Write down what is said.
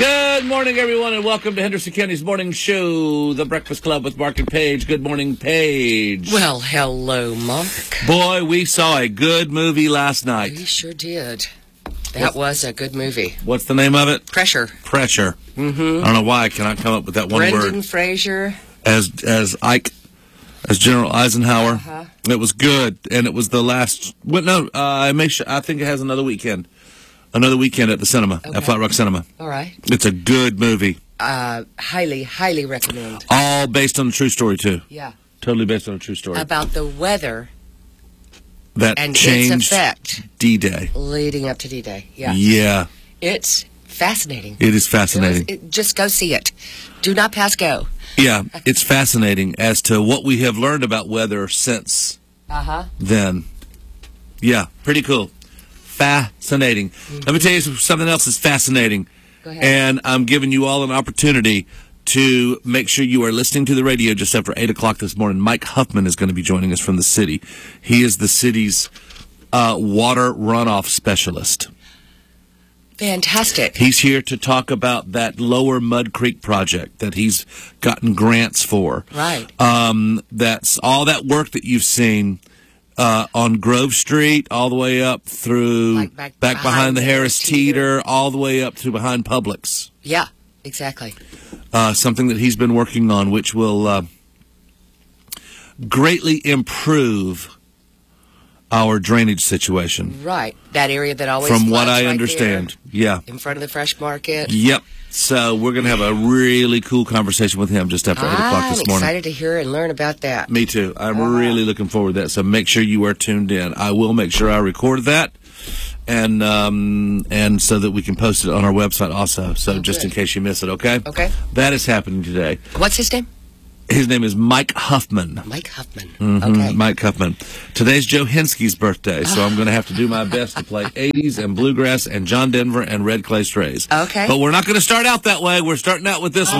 Good morning, everyone, and welcome to Henderson County's morning show, The Breakfast Club with Mark and Paige. Good morning, Paige. Well, hello, Mark. Boy, we saw a good movie last night. We sure did. That was a good movie. What's the name of it? Pressure. Pressure. Mm-hmm. I don't know why I cannot come up with that one word. Brendan Fraser. As Ike, as General Eisenhower. Uh-huh. It was good, and it was the last. Well, no, I think it has another weekend. Another weekend at the cinema, at Flat Rock Cinema. All right. It's a good movie. Highly, highly recommend. All based on a true story, too. Yeah. Totally based on a true story. About the weather that and changed its effect D-Day. leading up to D-Day. Yeah. Yeah. It's fascinating. It is fascinating. Just go see it. Do not pass go. Yeah, it's fascinating as to what we have learned about weather since then. Yeah, pretty cool. Fascinating. Mm-hmm. Let me tell you something else that's fascinating. Go ahead. And I'm giving you all an opportunity to make sure you are listening to the radio just after 8 o'clock this morning. Mike Huffman is going to be joining us from the city. He is the city's water runoff specialist. Fantastic. He's here to talk about that Lower Mud Creek project that he's gotten grants for. Right. That's all that work that you've seen on Grove Street, all the way up through back behind the Harris Teeter, all the way up to behind Publix. Yeah, exactly. Something that he's been working on, which will greatly improve our drainage situation. Right. That area that always from what I right understand. There, yeah. in front of the Fresh Market. Yep. So we're going to have a really cool conversation with him just after 8 o'clock this morning. I'm excited to hear and learn about that. Me too. I'm really looking forward to that. So make sure you are tuned in. I will make sure I record that, and so that we can post it on our website also. So just in case you miss it, okay? Okay. That is happening today. What's his name? His name is Mike Huffman. Mike Huffman. Mm-hmm. Okay. Mike Huffman. Today's Joe Hinsky's birthday, so I'm going to have to do my best to play 80s and bluegrass and John Denver and Red Clay Strays. Okay. But we're not going to start out that way. We're starting out with this one.